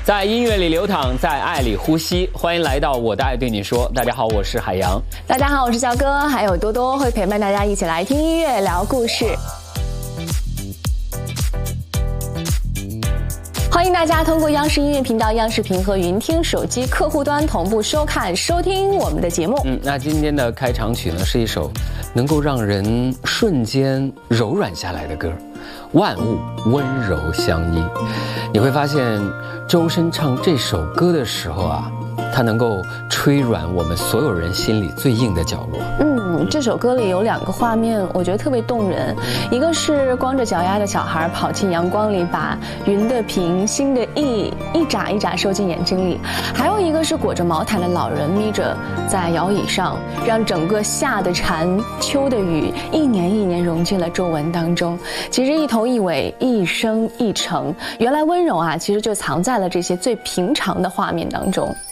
在音乐里流淌，在爱里呼吸。欢迎来到我的爱对你说。大家好，我是海洋。 大家好，我是小哥，还有多多会陪伴大家一起来听音乐、聊故事。欢迎大家通过央视音乐频道、央视频和云听手机客户端同步收看、收听我们的节目。 那今天的开场曲呢，是一首能够让人瞬间柔软下来的歌，万物温柔相依。你会发现，周深唱这首歌的时候啊，他能够吹软我们所有人心里最硬的角落。 这首歌里有2个画面，我觉得特别动人。一个是光着脚丫的小孩跑进阳光里，把云的平、星的熠一眨一眨收进眼睛里；还有一个是裹着毛毯的老人眯着在摇椅上，让整个夏的蝉、秋的雨一年一年融进了皱纹当中。其实一头一尾，一生一程，原来温柔啊，其实就藏在了这些最平常的画面当中。